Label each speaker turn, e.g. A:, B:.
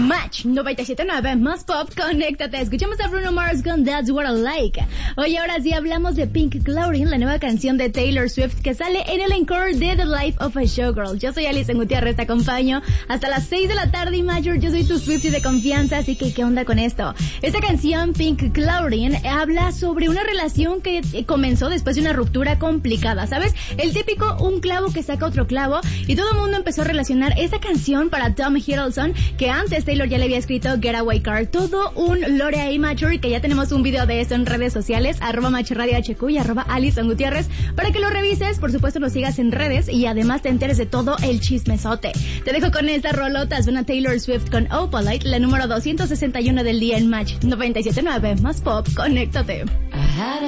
A: Match 97.9 más pop, conéctate. Escuchamos a Bruno Mars con That's What I Like. Hoy ahora sí hablamos de Pink Clouding, la nueva canción de Taylor Swift que sale en el encore de The Life of a Showgirl. Yo soy Alison Gutiérrez, te acompaño hasta las 6 de la tarde y Major, yo soy tu Swiftie de confianza, así que ¿qué onda con esto? Esta canción, Pink Clouding, habla sobre una relación que comenzó después de una ruptura complicada, ¿sabes? El típico un clavo que saca otro clavo, y todo el mundo empezó a relacionar esta canción para Tom Hiddleston, que antes Taylor ya le había escrito Getaway Car. Todo un lore ahí, Major, que ya tenemos un video de esto en redes sociales, @MachRadioHQ y @Alison Gutiérrez, para que lo revises, por supuesto nos sigas en redes y además te enteres de todo el chismesote. Te dejo con esta rolota, suena Taylor Swift con Opalite, la número 261 del día en Match 97.9 más pop, conéctate.